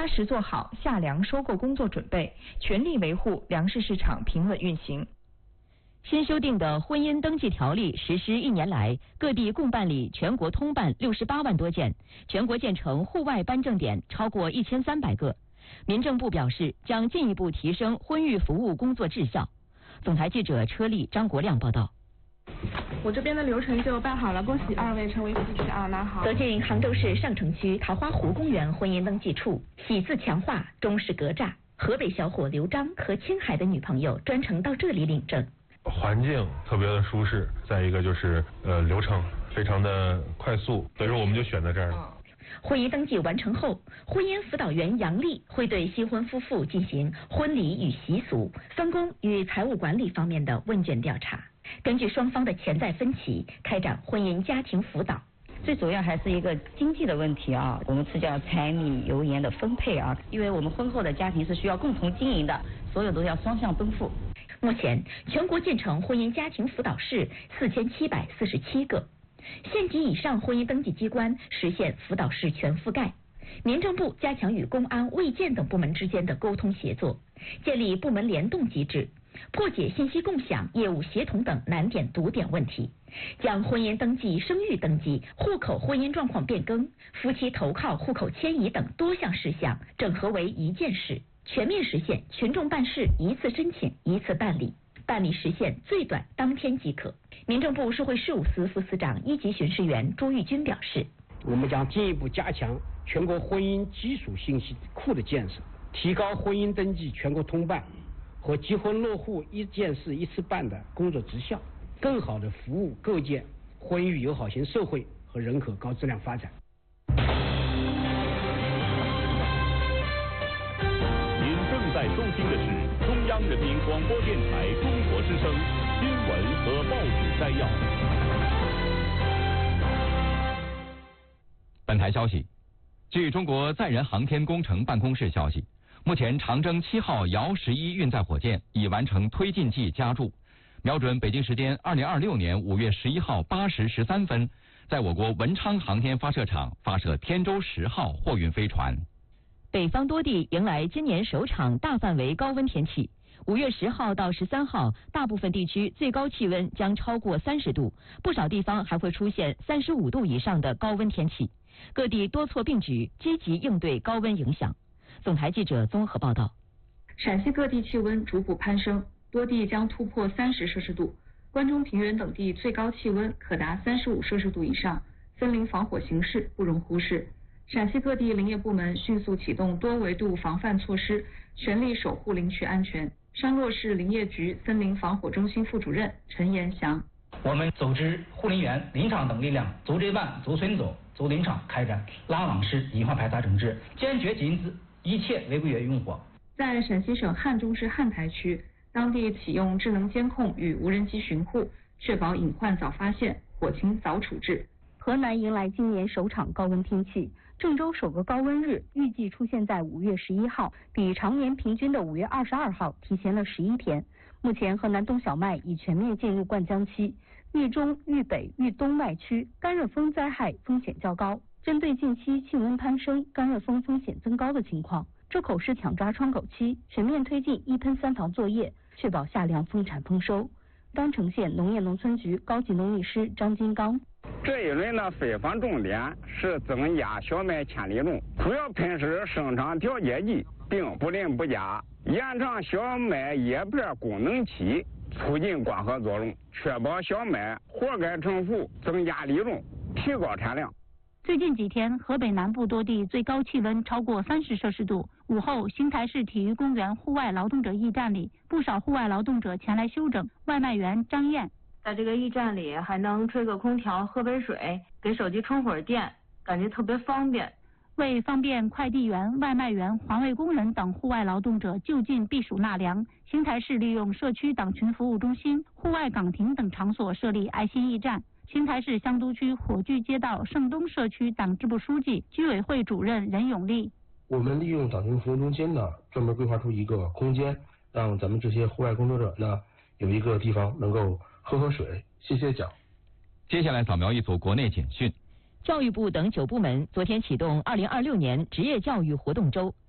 扎实做好夏粮收购工作准备，全力维护粮食市场平稳运行。 新修订的婚姻登记条例实施1年来，各地共办理全国通办68万多件，全国建成户外颁证点超过1300个。民政部表示，将进一步提升婚育服务工作质效。总台记者车丽、张国亮报道。 我这边的流程就办好了，恭喜2位成为喜婿啊！拿好。 走进杭州市上城区桃花湖公园婚姻登记处，喜字强化，中式格栅。河北小伙刘章和青海的女朋友专程到这里领证。 环境特别的舒适，再一个就是流程非常的快速，所以说我们就选在这儿了。 婚姻登记完成后，婚姻辅导员杨丽会对新婚夫妇进行婚礼与习俗、分工与财务管理方面的问卷调查，根据双方的潜在分歧，开展婚姻家庭辅导。 最主要还是一个经济的问题啊，我们是叫柴米油盐的分配啊，因为我们婚后的家庭是需要共同经营的，所有都要双向奔赴。 目前，全国建成婚姻家庭辅导室4747个。县级以上婚姻登记机关实现辅导室全覆盖。民政部加强与公安、卫健等部门之间的沟通协作，建立部门联动机制，破解信息共享、业务协同等难点堵点问题，将婚姻登记、生育登记、户口婚姻状况变更、夫妻投靠、户口迁移等多项事项整合为一件事，全面实现群众办事一次申请一次办理，办理时限最短当天即可。民政部社会事务司副司长1级巡视员朱玉军表示， 我们将进一步加强全国婚姻基础信息库的建设，提高婚姻登记全国通办和结婚落户一件事一次办的工作质效，更好地服务构建婚育友好型社会和人口高质量发展。 您正在收听的是中央人民广播电台中国之声新闻和报纸摘要。 本台消息，据中国载人航天工程办公室消息，目前长征7号遥11运载火箭已完成推进剂加注，瞄准北京时间2026年5月11号8时13分，在我国文昌航天发射场发射天舟10号货运飞船。 北方多地迎来今年首场大范围高温天气。5月10号到13号，大部分地区最高气温将超过30度，不少地方还会出现35度以上的高温天气。各地多措并举，积极应对高温影响。总台记者综合报道。 陕西各地气温逐步攀升，多地将突破30摄氏度，关中平原等地最高气温可达35摄氏度以上，森林防火形势不容忽视。陕西各地林业部门迅速启动多维度防范措施，全力守护林区安全。商洛市林业局森林防火中心副主任陈延祥， 我们组织护林员、林场等力量组织办、组村组、组林场开展拉网式隐患排查整治，坚决禁止一切违规用火。 在陕西省汉中市汉台区，当地启用智能监控与无人机巡护，确保隐患早发现，火情早处置。 河南迎来今年首场高温天气，郑州首个高温日预计出现在5月11号，比常年平均的5月22号提前了11天。目前河南冬小麦已全面进入灌浆期，豫中、豫北、豫东麦区干热风灾害风险较高。针对近期气温攀升、干热风风险增高的情况，周口市抢抓窗口期，全面推进一喷三防作业，确保夏粮丰产丰收。甘城县农业农村局高级农艺师张金刚， 这一轮的飞防重点是增加小麦千里种，主要喷施生长调节剂，并不淋不加，延长小麦叶片功能期，促进光合作用，确保小麦活该成熟，增加粒种，提高产量。 最近几天，河北南部多地最高气温超过30摄氏度。午后，邢台市体育公园户外劳动者驿站里，不少户外劳动者前来休整。外卖员张燕， 在这个驿站里还能吹个空调、喝杯水，给手机充会儿电，感觉特别方便。 为方便快递员、外卖员、环卫工人等户外劳动者就近避暑纳凉，邢台市利用社区党群服务中心、户外岗亭等场所设立爱心驿站。邢台市香都区火炬街道盛东社区党支部书记、居委会主任任永利， 我们利用党群服务中心呢，专门规划出一个空间，让咱们这些户外工作者呢有一个地方能够喝水、歇歇脚。 接下来扫描一组国内简讯。 教育部等9部门昨天启动2026年职业教育活动周，